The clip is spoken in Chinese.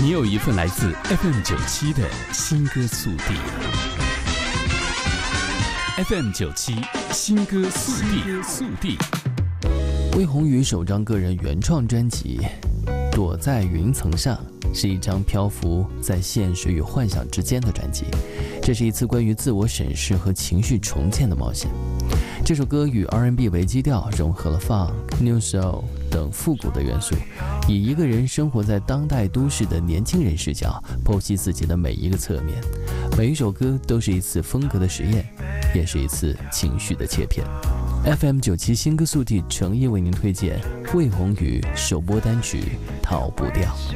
你有一份来自 FM97 的新歌速递。FM97 新歌速递。 魏宏宇首张个人原创专辑《躲在云层上》是一张漂浮在现实与幻想之间的专辑，这是一次关于自我审视和情绪重建的冒险。这首歌以 R&B 为基调，融合了 Funk、New Soul 等复古的元素，以一个人生活在当代都市的年轻人视角，剖析自己的每一个侧面。每一首歌都是一次风格的实验，也是一次情绪的切片。FM97 新歌速递诚意为您推荐魏宏宇首播单曲《逃不掉》。